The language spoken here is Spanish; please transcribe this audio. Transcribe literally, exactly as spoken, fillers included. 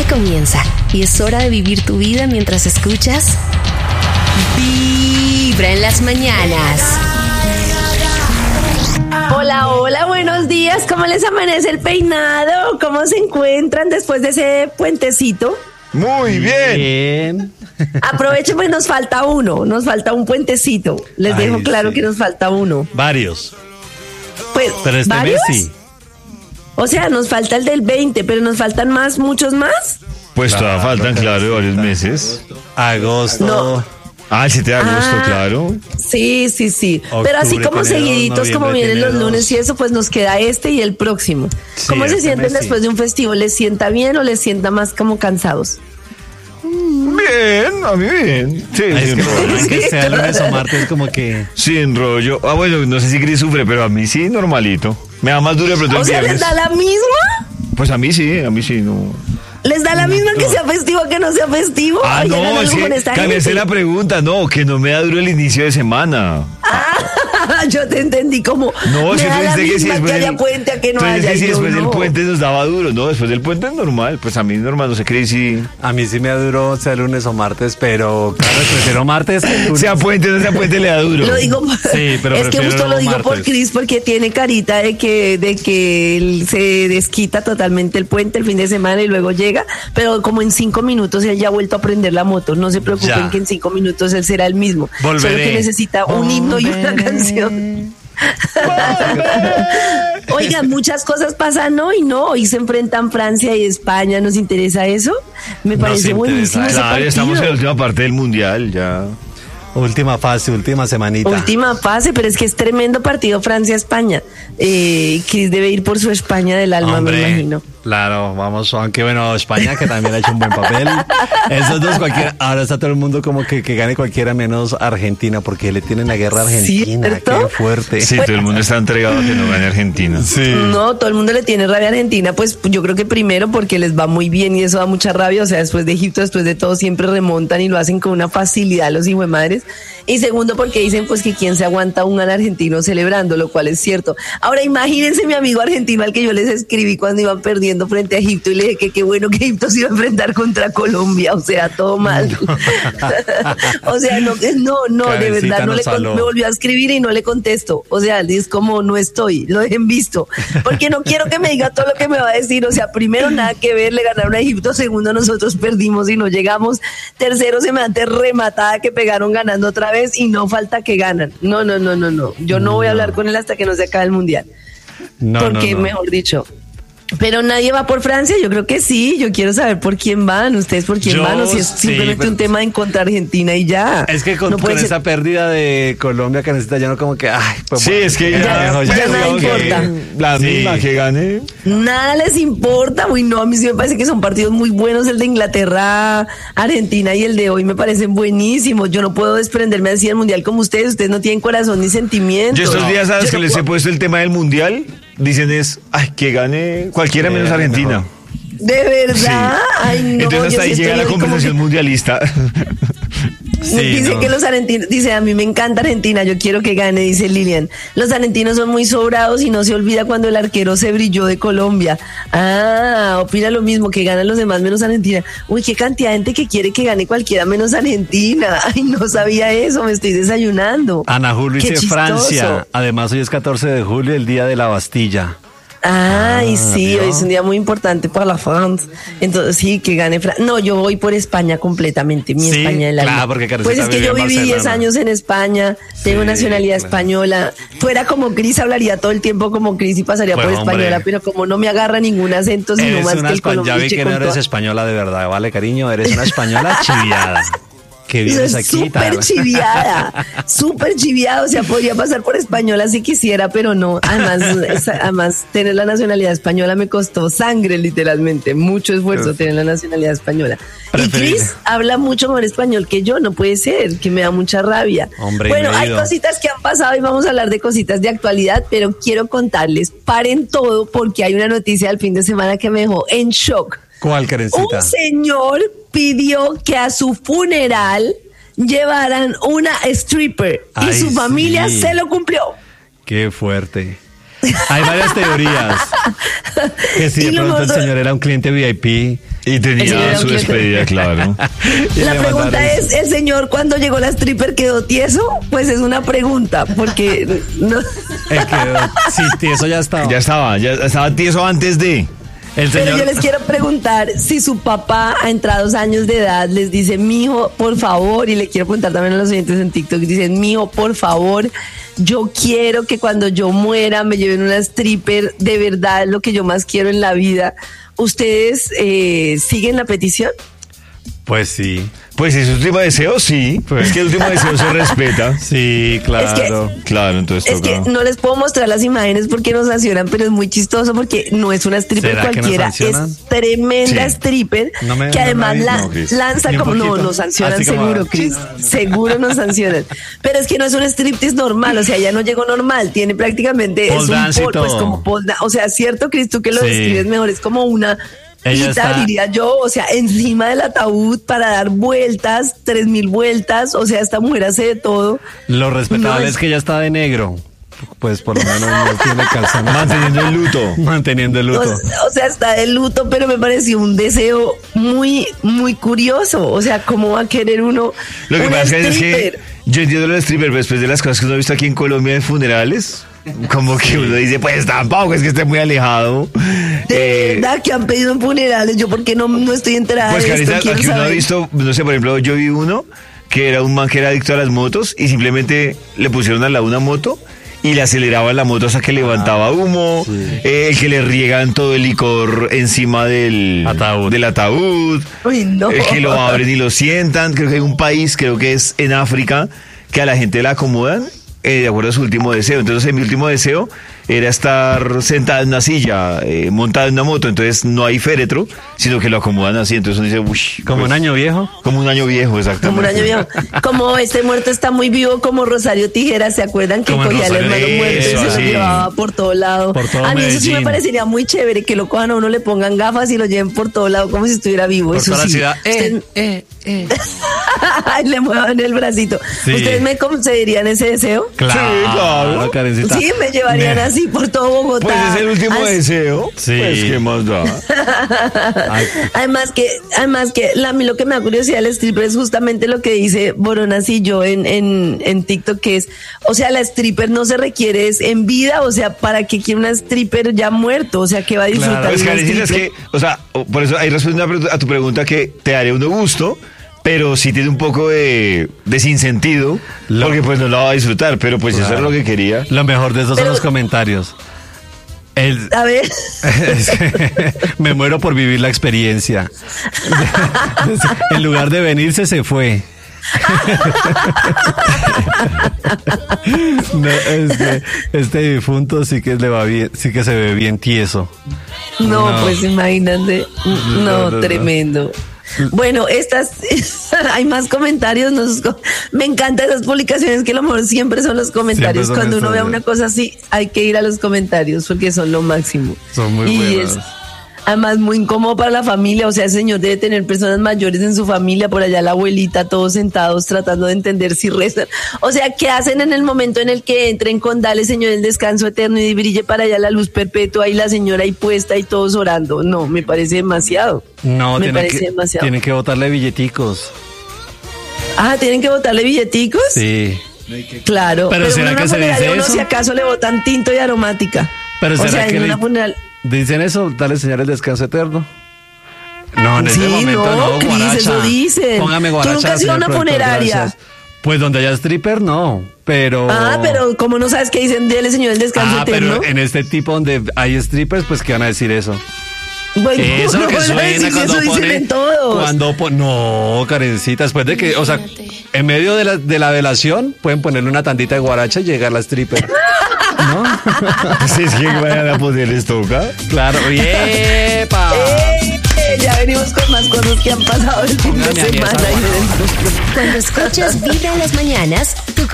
comienza y es hora de vivir tu vida mientras escuchas Vibra en las mañanas. Hola, hola, buenos días. ¿Cómo les amanece el peinado? ¿Cómo se encuentran después de ese puentecito? Muy bien. Bien. Aprovechen, pues nos falta uno, nos falta un puentecito. Les Ay, dejo claro sí. que nos falta uno. Varios. Pues, Pero este ¿varios? mes sí. O sea, nos falta el del veinte, pero nos faltan más, muchos más. Pues todavía Claro, faltan, claro, claro, varios sí, meses. Agosto. No. Ah, el siete de agosto, Ah. claro. Sí, sí, sí. Octubre Pero así como tiene dos, seguiditos, como noviembre vienen tiene los lunes dos. y eso, pues nos queda este y el próximo. Sí, ¿Cómo se este sienten mes sí. después de un festivo? ¿Les sienta bien o les sienta más como cansados? Bien, a mí bien. Sí, Ay, es sin que, rollo. es que sea lunes o martes como que... Sin rollo. Ah, bueno, no sé si Cris sufre, pero a mí sí, normalito. Me da más duro de pronto el O sea, ¿les viernes. da la misma? Pues a mí sí, a mí sí, no. ¿Les da la misma que sea festivo que no sea festivo? Ah, Oye, ¿hagan no, es algo con que esta cambiaste gente? la pregunta. No, que no me da duro el inicio de semana. Ah, yo te entendí como No, me si da tú la dijiste que si misma después que haya del puente a que no tú dijiste haya. que si y yo después del no. puente nos daba duro. No, después del puente es normal. Pues a mí normal, no sé, Cris, si... A mí sí me duró sea lunes o martes, pero claro, prefiero martes que lunes. Sea puente, no sea puente, le da duro. Lo digo por- Sí, pero es que prefiero justo lo digo por martes. Cris porque tiene carita de que de que él se desquita totalmente el puente el fin de semana y luego llega, pero como en cinco minutos él ya ha vuelto a prender la moto. No se preocupen Ya. que en cinco minutos él será el mismo. Volveré. Solo que necesita un himno y una canción. Oigan, muchas cosas pasan hoy, ¿no? Hoy se enfrentan Francia y España. ¿Nos interesa eso? Me Nos parece interesa. buenísimo ese Claro, ya partido. estamos en la última parte del mundial, ya. Última fase, última semanita. Última fase, pero es que es tremendo partido Francia-España. Eh, Cris debe ir por su España del alma, Hombre, me imagino. claro, vamos, aunque bueno, España que también ha hecho un buen papel. Esos dos cualquiera, ahora está todo el mundo como que, que gane cualquiera menos Argentina, porque le tienen la guerra a Argentina, ¿Cierto? qué fuerte. Sí, todo el mundo está entregado a que no gane Argentina. Sí. No, todo el mundo le tiene rabia a Argentina, pues yo creo que primero porque les va muy bien y eso da mucha rabia, o sea, después de Egipto, después de todo, siempre remontan y lo hacen con una facilidad los hijuemadres. Y segundo porque dicen pues que quién se aguanta un al argentino celebrando, lo cual es cierto. Ahora imagínense mi amigo argentino al que yo les escribí cuando iban perdiendo frente a Egipto y le dije que qué bueno que Egipto se iba a enfrentar contra Colombia, o sea, todo mal. O sea, no, no, no, de Karencita verdad, no nos le con- saló. me volvió a escribir y no le contesto. O sea, es como no estoy, lo dejen visto. Porque no quiero que me diga todo lo que me va a decir. O sea, primero nada que ver, le ganaron a Egipto. Segundo, nosotros perdimos y no llegamos. Tercero, semejante rematada que pegaron ganando otra vez y no falta que ganan. No, no, no, no, no. Yo no voy a hablar con él hasta que no se acabe el mundial. No, Porque, no, no. mejor dicho. Pero nadie va por Francia, yo creo que sí. Yo quiero saber por quién van, ustedes por quién Yo van, o si es sí, simplemente pero- un tema en contra Argentina y ya. Es que con, No puede con ser- esa pérdida de Colombia, Karencita, ya no como que, ay, pues Sí, bueno, es que ya, ya, mejor ya ya nada digamos que- importa. La Sí. misma que gane. Nada les importa, uy no, a mí sí me parece que son partidos muy buenos, el de Inglaterra, Argentina y el de hoy me parecen buenísimos. Yo no puedo desprenderme así del mundial como ustedes, ustedes no tienen corazón ni sentimientos. Yo estos días, ¿sabes Yo que no les he puedo- puesto el tema del mundial? Dicen es, ay, que gane cualquiera menos Eh, Argentina. mejor. De verdad, ay no. Entonces yo hasta sí ahí estoy llega la hoy como conversación que- mundialista. Sí, dice no. que los argentinos, dice a mí me encanta Argentina, yo quiero que gane, dice Lilian. Los argentinos son muy sobrados y no se olvida cuando el arquero se brilló de Colombia. Ah, opina lo mismo, que ganan los demás menos Argentina. Uy, qué cantidad de gente que quiere que gane cualquiera menos Argentina. Ay, no sabía eso, me estoy desayunando. Ana Julio Qué dice chistoso. Francia. Además, hoy es catorce de julio, el día de la Bastilla. Ay, Ah, sí, ¿vio? hoy es un día muy importante para la France. Entonces, sí, que gane Francia. No, yo voy por España completamente, mi Sí, España del alma. claro, porque Karencita Pues es que vive yo en viví diez Barcelona. años en España, tengo Sí, nacionalidad claro. española. Fuera como Cris, hablaría todo el tiempo como Cris y pasaría Pues, por hombre. española, pero como no me agarra ningún acento, sino Eres más una que el espa- ya vi colombiche que con no eres toda- española de verdad, ¿vale, cariño? Eres una española chiviada. Que vienes Soy aquí. súper tal. chiviada, súper chiviada, o sea, podría pasar por española si quisiera, pero no. Además, es- además, tener la nacionalidad española me costó sangre, literalmente, mucho esfuerzo Uf. tener la nacionalidad española. Preferible. Y Cris habla mucho mejor español que yo, no puede ser, que me da mucha rabia. Hombre, bueno, hay medido. cositas que han pasado y vamos a hablar de cositas de actualidad, pero quiero contarles, paren todo, porque hay una noticia del fin de semana que me dejó en shock. ¿Cuál, Karencita? Un señor pidió que a su funeral llevaran una stripper y Ay, su familia sí. se lo cumplió. Qué fuerte. Hay varias teorías. Que si Y de lo pronto el mejor- señor era un cliente V I P Y El señor tenía era su un cliente. despedida, claro. Y La le pregunta mandaron- es, ¿el señor cuando llegó la stripper quedó tieso? Pues es una pregunta, porque no, El que- sí, tieso ya estaba. Ya estaba, ya estaba tieso antes de. El pero señor. yo les quiero preguntar si su papá a entrados años de edad les dice, mijo, por favor, y le quiero preguntar también a los oyentes en TikTok, dicen, mijo, por favor, yo quiero que cuando yo muera me lleven una stripper, de verdad es lo que yo más quiero en la vida. ¿Ustedes eh, siguen la petición? Pues sí. Pues si es su último deseo, sí. Pues- Es que el último deseo se respeta. Sí, claro. Claro, entonces Es que toca. no les puedo mostrar las imágenes porque nos sancionan, pero es muy chistoso porque no es una stripper ¿Será que nos cualquiera, sancionan? es tremenda Sí. stripper No me- que no me además avisan. la- No, Cris. lanza Ni un como, no, poquito. nos sancionan Así como- seguro, Cris, seguro nos sancionan. Pero es que no es un striptease normal, o sea, ya no llegó normal, tiene prácticamente, Pole es un dance y pole, pues todo. como pole da- o sea, cierto, Cris, tú que lo Sí. describes mejor, es como una Ella pita, está- diría yo, o sea, encima del ataúd para dar vueltas, tres mil vueltas, o sea, esta mujer hace de todo. Lo respetable No es... es- que ella está de negro. Pues por lo menos no tiene calzón. Manteniendo el luto. Manteniendo el luto. O, o sea, está de luto, pero me pareció un deseo muy, muy curioso. O sea, ¿cómo va a querer uno Lo que una pasa es que stripper? yo entiendo lo de stripper, pero después de las cosas que uno ha visto aquí en Colombia en funerales, como que uno dice, pues tampoco es que esté muy alejado. De Eh, verdad que han pedido en funerales, yo porque no, no estoy enterada Pues de esto, Carita, quiero aquí uno ha saber. visto, no sé, por ejemplo, yo vi uno que era un man que era adicto a las motos y simplemente le pusieron al lado una moto y le aceleraban la moto hasta que levantaba humo, eh, el que le riegan todo el licor encima del Ataúd. del ataúd, Uy, no. el que lo abren y lo sientan. Creo que hay un país, creo que es en África, que a la gente la acomodan eh, de acuerdo a su último deseo. Entonces, mi último deseo era estar sentada en una silla, eh, montada en una moto. Entonces, no hay féretro, sino que lo acomodan así. Entonces, uno dice, uy. Como pues, un año viejo. Como un año viejo, exactamente. Como un año viejo. Como este muerto está muy vivo, como Rosario Tijeras, ¿se acuerdan que Como en cogía al Rosario hermano muerto y Eso, se lo así. llevaba por todo lado? Por todo a mí eso sí me Medellín. parecería muy chévere, que lo cojan a uno, le pongan gafas y lo lleven por todo lado como si estuviera vivo. Por eso toda la sí. ciudad. Usted- Eh, eh, eh. le muevan el bracito. Sí. ¿Ustedes me concederían ese deseo? Claro, claro. Karencita. Sí, me llevarían Me- así por todo Bogotá. Pues es el último Así- deseo. Sí. Pues, ¿qué más da? Ay, Además que, además que la, a mí lo que me da curiosidad del stripper es justamente lo que dice Boronas y yo en, en, en TikTok, que es, o sea, la stripper no se requiere es en vida, o sea, ¿para qué quiere una stripper ya muerto? O sea, ¿qué va a disfrutar Pues, una Karencita, es stripper? que, o sea, o- por eso ahí responde una pregunta- a tu pregunta que te daría uno gusto, pero sí tiene un poco de, de sinsentido, Lo- porque pues no lo va a disfrutar, pero pues eso era lo que quería. Lo mejor de eso Pero- son los comentarios. El, A ver, es que me muero por vivir la experiencia. En lugar de venirse, se fue. No, es que este difunto sí que le va bien, sí que se ve bien tieso. no, No. pues imagínate, no, No, no, no. tremendo. Bueno, estas, hay más comentarios, nos, me encantan esas publicaciones que a lo mejor siempre son los comentarios. Siempre son Cuando uno estos, vea ¿no? una cosa así, hay que ir a los comentarios porque son lo máximo. Son muy y buenos. es además muy incómodo para la familia, o sea, el señor debe tener personas mayores en su familia, por allá la abuelita, todos sentados tratando de entender si rezan. O sea, ¿qué hacen en el momento en el que entren con dale, Señor, el descanso eterno y brille para allá la luz perpetua y la señora ahí puesta y todos orando? No, me parece demasiado. No, me tienen parece que, demasiado. tienen que botarle billeticos. Ah, ¿tienen que botarle billeticos? Sí. Claro. Pero ¿será en una que se dice funeraria uno eso? si acaso le botan tinto y aromática. Pero o ¿será sea, que en le- una funeral... ¿Dicen eso? Dale, señor, el descanso eterno. No, en Sí, ese momento no, no, Cris, guaracha. eso dicen. Póngame ¿Tú guaracha, nunca has ido a señor una productor, funeraria? gracias. Pues donde haya stripper, no. Pero... Ah, pero como no sabes qué dicen, dele, Señor, el descanso Ah, eterno. pero en este tipo donde hay strippers, pues ¿qué van a decir eso? Bueno, Eso no que van a suena decir cuando eso dicen pone, en todos. cuando po- no, Karencita, después de que, o sea, en medio de la, de la velación pueden ponerle una tandita de guaracha y llegar la stripper. ¿No? Si es que vayan a poner les toca. Claro, ¡yepa! Eh, eh, ya venimos con más cosas que han pasado el fin de Póngame a mí esa semana. y guaracha. dentro. Cuando escuchas Vibra en las mañanas, tu